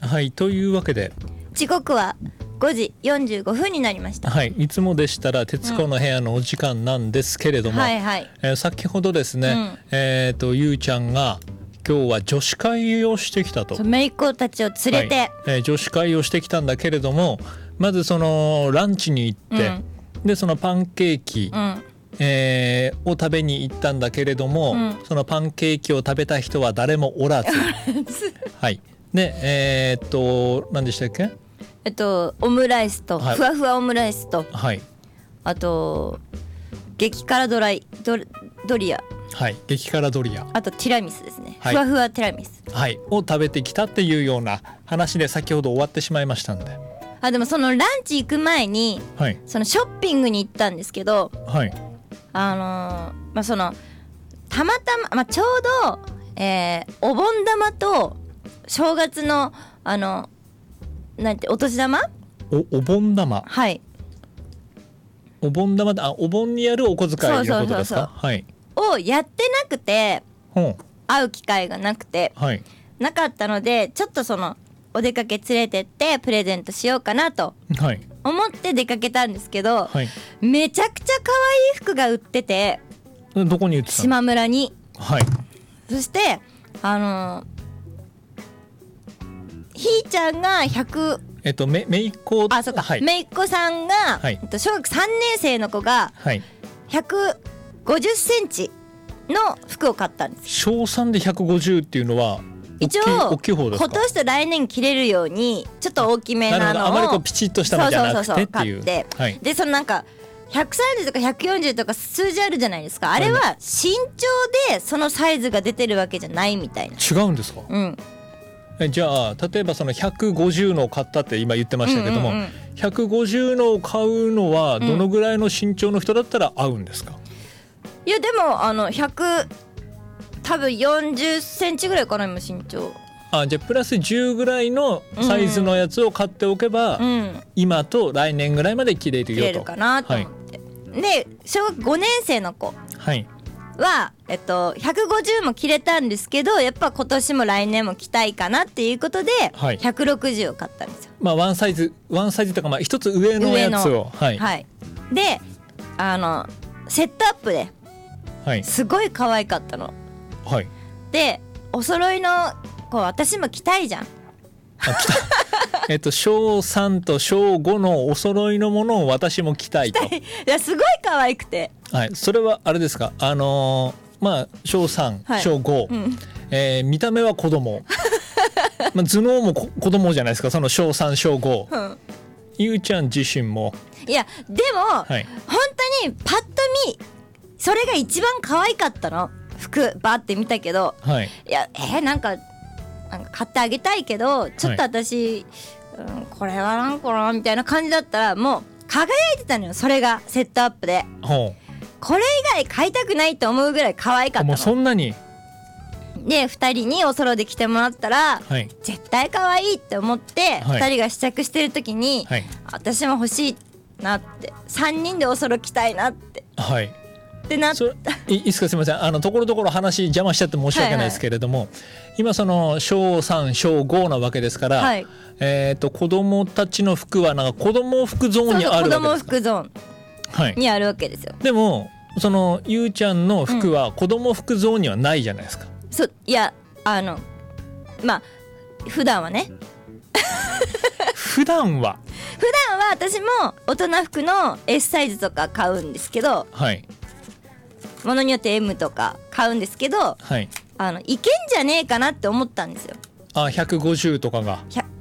はい、というわけで時刻は5時45分になりました。 はい、いつもでしたら徹子の部屋のお時間なんですけれども、 はいはい、 先ほどですね、ゆうちゃんが今日は女子会をしてきたと。 姪っ子たちを連れて、 女子会をしてきたんだけれども、まずそのランチに行って、でそのパンケーキ、を食べに行ったんだけれども、そのパンケーキを食べた人は誰もおらずはい、で何でしたっけ、 オムライスと、ふわふわオムライスと、 はい、 あと激辛ドリア、 はい、激辛ドリア、 あとティラミスですね、 はい、 ふわふわティラミス、 はい、を食べてきたっていうような話で先ほど終わってしまいましたんで、 でもそのランチ行く前に、 はい、 そのショッピングに行ったんですけど、 はい、 そのたまたま、ちょうど、お盆玉と正月のなんてお年玉、 お盆玉、 はい、 お盆玉、お盆にやるお小遣いのことですか。はい、 をやってなくて、会う機会がなくて、 はい、なかったので、ちょっとそのお出かけ連れてってプレゼントしようかなと思って出かけたんですけど、はい、めちゃくちゃ可愛い服が売ってて、 どこに売ってたの？ 島村に、 はい、 そしてひーちゃんが100、 めいっ子、 あ、そうか、はい、めいっ子さんが、はい、小学3年生の子が150センチの服を買ったんです。 小3で150っていうのは一応大きい方ですか？ 今年と来年着れるようにちょっと大きめなのを、 あまりこうピチッとしたのじゃなくてっていう、 買って、はい、でそのなんか130とか140とか数字あるじゃないですか。あれは身長でそのサイズが出てるわけじゃないみたいな。 違うんですか？じゃあ例えばその150のを買ったって今言ってましたけども、150のを買うのはどのぐらいの身長の人だったら合うんですか？ いやでも100多分40センチぐらいかな今身長。 じゃあプラス10ぐらいのサイズのやつを買っておけば、今と来年ぐらいまで着れるよと。 着れるかなと思って、はい、で小学5年生の子は、150も着れたんですけど、やっぱ今年も来年も着たいかなっていうことで、はい、160を買ったんですよ。 ワンサイズとか一つ上のやつを、はいはい、でセットアップで、はい、すごい可愛かったの。はい、でお揃いのこう私も着たいじゃん。 小3と小5のお揃いのものを私も着たいと。いやすごい可愛くて、 はい、それはあれですか、小3、はい、小5、見た目は子供頭脳も子供じゃないですか、その小3小5、ゆうちゃん自身も。 いやでも、はい、本当にパッと見それが一番可愛かったの。服バーって見たけど、はい、いやなんか買ってあげたいけどちょっと私、これはなんかなみたいな感じだったら、もう輝いてたのよ。それがセットアップで、これ以外買いたくないと思うぐらい可愛かったの。 もうそんなにで2人におそろで着てもらったら、はい、絶対可愛いって思って、はい、2人が試着してる時に、はい、私も欲しいなって、3人でおそろ着たいなって、はいってなった。 いいですか、すみません、ところどころ話邪魔しちゃって申し訳ないですけれども、はいはい、今その小3小5なわけですから、はい、子供たちの服はなんか子供服ゾーンにあるわけですか？そうそう、子供服ゾーンにあるわけですよ、はい、でもそのゆうちゃんの服は子供服ゾーンにはないじゃないですか。 いや普段はね普段は私も大人服の S サイズとか買うんですけど、はい、ものによって M とか買うんですけど、はい、いけんじゃねえかなって思ったんですよ。 150とかが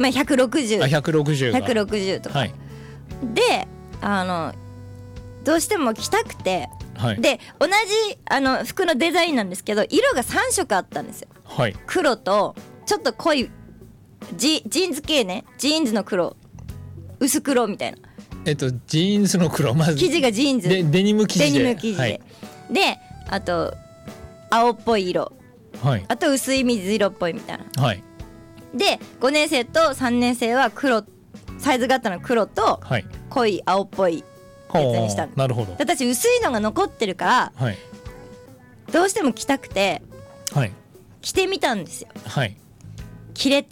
160とか、はい、でどうしても着たくて、はい、で同じ服のデザインなんですけど色が3色あったんですよ、はい、黒とちょっと濃いジーンズ系ね、ジーンズの黒、薄黒みたいな、 ジーンズの黒、まず生地がジーンズデニム生地で、 はい、であと青っぽい色、はい、あと薄い水色っぽいみたいな、はい、で5年生と3年生は黒、サイズ型の黒と濃い青っぽいやつにしたの。 なるほど。 私薄いのが残ってるから、はい、どうしても着たくて、はい、着てみたんですよ、はい、着れて